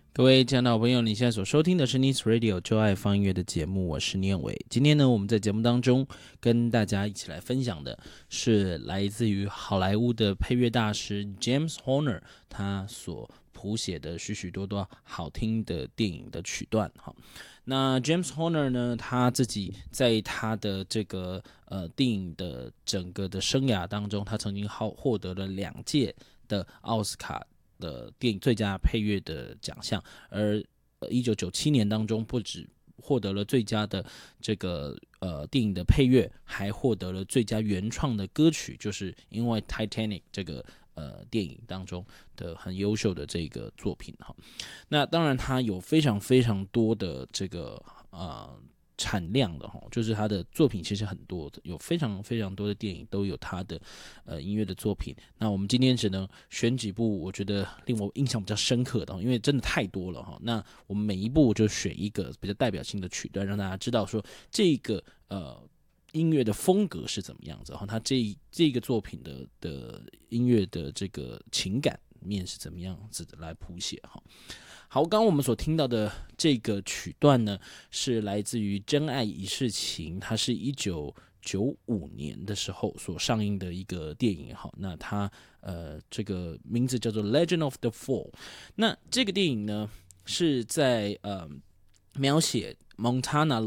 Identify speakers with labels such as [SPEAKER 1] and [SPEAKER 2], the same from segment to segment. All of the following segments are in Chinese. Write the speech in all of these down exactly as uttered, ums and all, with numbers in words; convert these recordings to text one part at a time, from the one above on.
[SPEAKER 1] 各位亲爱的好朋友，你现在所收听的是 Nice Radio 就爱放音乐的节目，我是念伟。今天呢，我们在节目当中跟大家一起来分享的是来自于好莱坞的配乐大师 James Horner 他所谱写的许许多多好听的电影的曲段。那 James Horner 呢，他自己在他的这个呃电影的整个的生涯当中，他曾经获得了两届的奥斯卡的电影最佳配乐的奖项，而一九九七年当中，不止获得了最佳的这个呃电影的配乐，还获得了最佳原创的歌曲，就是因为 Titanic 这个呃电影当中的很优秀的这个作品哈。那当然，它有非常非常多的这个呃。产量的哈，就是他的作品其实很多，有非常非常多的电影都有他的呃音乐的作品。那我们今天只能选几部我觉得令我印象比较深刻的，因为真的太多了哈。那我们每一部就选一个比较代表性的曲段，让大家知道说这个呃音乐的风格是怎么样子，然后他这这个作品的的音乐的这个情感面是怎么样子的来谱写哈。好，刚刚我们所听到的这个曲段呢，是来自于《真爱一世情》，它是一九九五年的时候所上映的一个电影。好，那它呃这个名字叫做《Legend of the Fall》。那这个电影呢，是在呃描写 Montana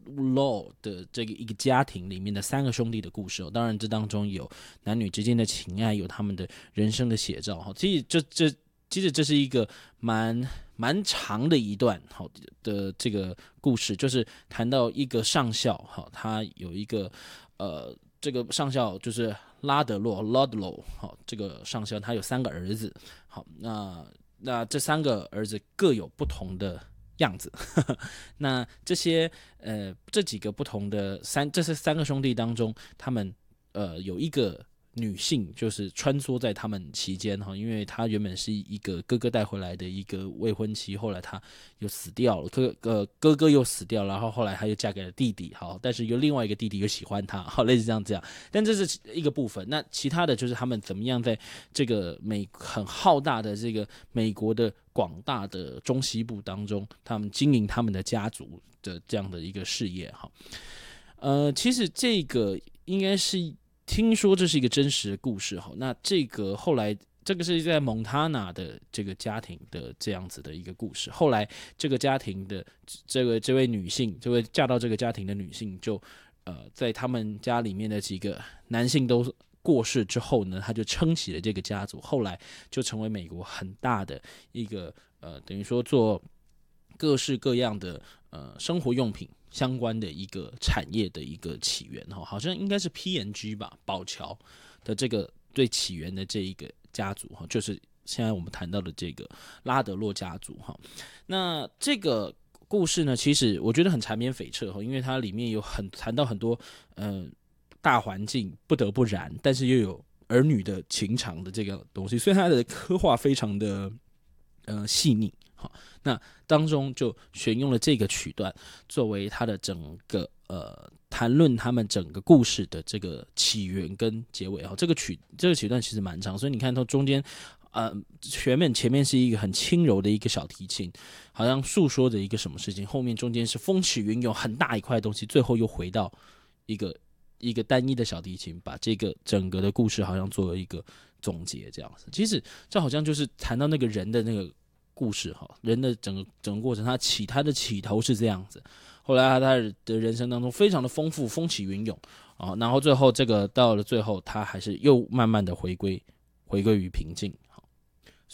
[SPEAKER 1] Law 的这个一个家庭里面的三个兄弟的故事哦。当然，这当中有男女之间的情爱，有他们的人生的写照。哈，其实这这其实这是一个蛮。蛮长的一段好的这个故事，就是谈到一个上校，好，他有一个呃，这个上校就是拉德洛 （Ludlow）， 好，这个上校他有三个儿子，好，那那这三个儿子各有不同的样子，那这些呃这几个不同的三，这是三个兄弟当中，他们呃有一个。女性就是穿梭在他们期间哈，因为她原本是一个哥哥带回来的一个未婚妻，后来她又死掉了，哥呃哥哥又死掉了，然后后来她又嫁给了弟弟，好，但是有另外一个弟弟又喜欢她，好，类似这样这样，但这是一个部分。那其他的就是他们怎么样在这个美很浩大的这个美国的广大的中西部当中，他们经营他们的家族的这样的一个事业哈。呃，其实这个应该是。听说这是一个真实的故事哈，那这个后来这个是在蒙塔纳的这个家庭的这样子的一个故事。后来这个家庭的这个这位女性，这位嫁到这个家庭的女性就，呃在他们家里面的几个男性都过世之后呢，她就撑起了这个家族，后来就成为美国很大的一个呃等于说做各式各样的呃生活用品。相关的一个产业的一个起源哈，好像应该是 P and G 吧，宝乔的这个最起源的这一个家族哈，就是现在我们谈到的这个拉德洛家族哈。那这个故事呢，其实我觉得很缠绵悱恻哈，因为它里面有很谈到很多呃大环境不得不然，但是又有儿女的情长的这个东西，所以它的刻画非常的呃细腻。那当中就选用了这个曲段作为他的整个呃谈论他们整个故事的这个起源跟结尾哈。这个曲这个曲段其实蛮长，所以你看到中间呃前面前面是一个很轻柔的一个小提琴，好像诉说着一个什么事情，后面中间是风起云涌很大一块东西，最后又回到一个一个单一的小提琴，把这个整个的故事好像做了一个总结这样子。其实这好像就是谈到那个人的那个。故事哈，人的整个整个过程，他起他的起头是这样子，后来他的人生当中非常的丰富，风起云涌啊，然后最后这个到了最后，他还是又慢慢的回归回归于平静